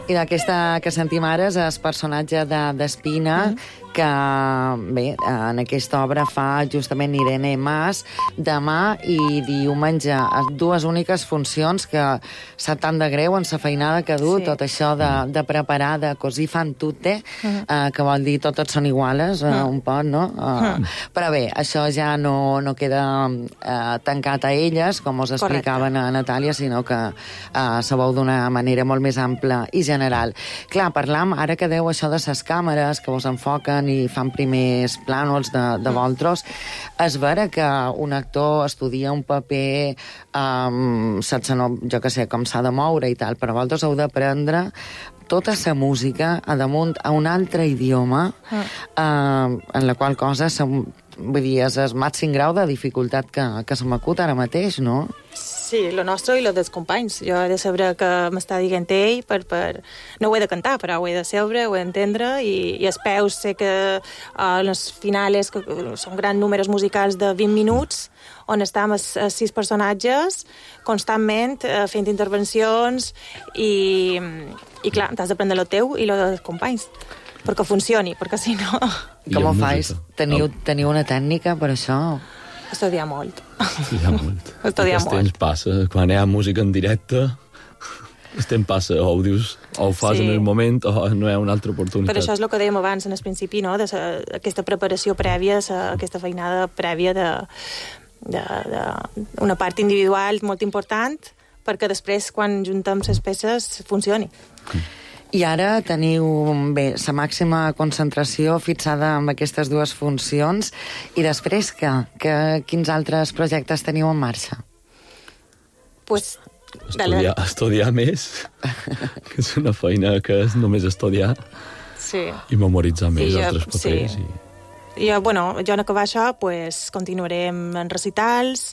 I aquesta que sentim ara és el personatge d'Espina, que, bé, en aquesta obra fa justament Irene Mas, demà i diumenge, dues úniques funcions que sap tant de greu en sa feinada que du, tot això de preparar, de così fan tutte, que vol dir totes són iguales, un poc, no? Però bé, això ja no queda tancat a elles, com us explicaven a Natàlia, sinó que se veu d'una manera molt més ampla i general. Clar, parlam, ara que deu això de ses càmeres, que vos enfoquen i fan primers plànols de voltros, és vera que un actor estudia un paper sense, jo que sé, com s'ha de moure i tal, però vosaltres heu d'aprendre tota sa música a damunt a un altre idioma, en la qual cosa, vull dir, és el màxim grau de dificultat que se m'acut ara mateix, no? Sí, lo nostre i lo dels companys. Jo he de saber què m'està dient ell, no ho he de cantar, però ho he de saber, ho he d'entendre, i els peus sé que les finales que són grans números musicals de 20 minuts, on estem els 6 personatges constantment fent intervencions i clar, t'has d'aprendre lo teu i lo dels companys perquè funcioni, perquè si no... Com ho fais? Teniu una tècnica per això? Estudiar molt. Estudiar molt. Estudiar molt. Temps passa, quan hi ha música en directe, el temps passa, o ho dius, o ho fas en el moment, o no hi ha una altra oportunitat. Per això és el que dèiem abans en el principi, no? Aquesta preparació prèvia, aquesta feinada prèvia d'una part individual molt important, perquè després, quan juntem les peces, funcioni. I ara teniu, bé, la màxima concentració fixada amb aquestes dues funcions, i després quins altres projectes teniu en marxa? Pues, estudiar més, que és una feina que és només estudiar i memoritzar més altres papers. Jo en acabar això, pues, continuarem en recitals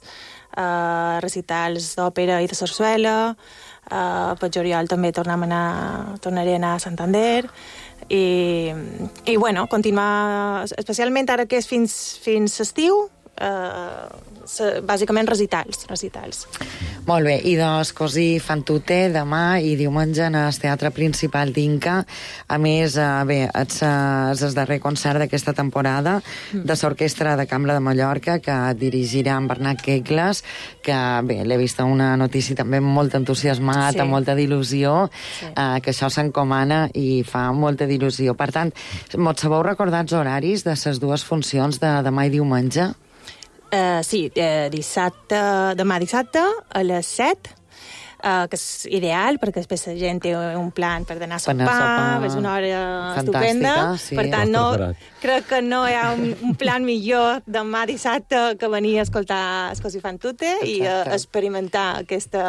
d'òpera i de sarsuela. Per juliol també tornaré a anar a Santander i continuar, especialment ara que és fins estiu, bàsicament recitals. Molt bé, i doncs così fan tutte demà i diumenge en el Teatre Principal d'Inca. A més, bé, és el darrer concert d'aquesta temporada de l'Orquestra de Cambra de Mallorca, que dirigirà en Bernat Quegles, que bé, l'he vist una notícia també molt entusiasmat, amb molta d'il·lusió, que això s'encomana i fa molta d'il·lusió. Per tant, mots sabeu recordar els horaris de les dues funcions de demà i diumenge? Sí, demà dissabte a les 7, que és ideal, perquè després la gent té un plan per anar a sopar, és una hora estupenda. Per tant, crec que no hi ha un plan millor demà dissabte que venir a escoltar Così fan tutte i experimentar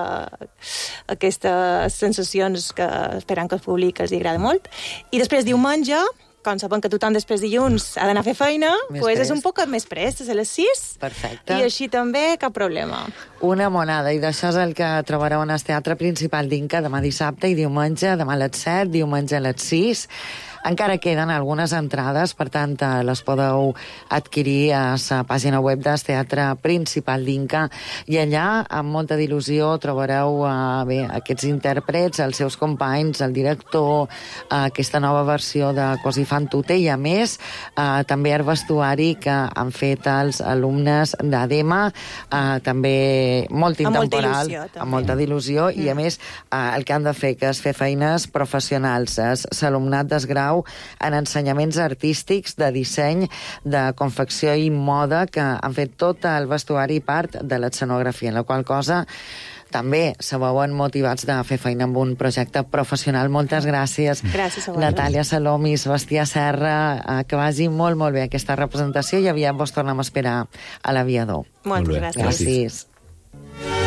aquestes sensacions que esperant que el públic els agrada molt. I després diumenge, com sabem que tothom després dilluns ha d'anar a fer feina, doncs és un poc més prest, és a les 6. Perfecte. I així també cap problema. Una monada, i d'això és el que trobareu en el Teatre Principal d'Inca demà dissabte i diumenge, demà a les 7, diumenge a les 6. Encara queden algunes entrades, per tant, les podeu adquirir a la pàgina web del Teatre Principal d'Inca, i allà, amb molta d'il·lusió, trobareu aquests intèrprets, els seus companys, el director, aquesta nova versió de Così fan tutte, i a més, també el vestuari que han fet els alumnes d'ADEMA, també molt intemporal, amb molta d'il·lusió, i a més, el que han de fer, que és fer feines professionals, és l'alumnat d'esgrau en ensenyaments artístics, de disseny, de confecció i moda, que han fet tot el vestuari i part de l'escenografia, en la qual cosa també se veuen motivats de fer feina amb un projecte professional. Moltes gràcies. Gràcies a vosaltres. Natàlia Salom i Sebastià Serra, que vagi molt, molt bé aquesta representació, i aviat vos tornem a esperar a l'Aviador. Moltes gràcies. Gràcies.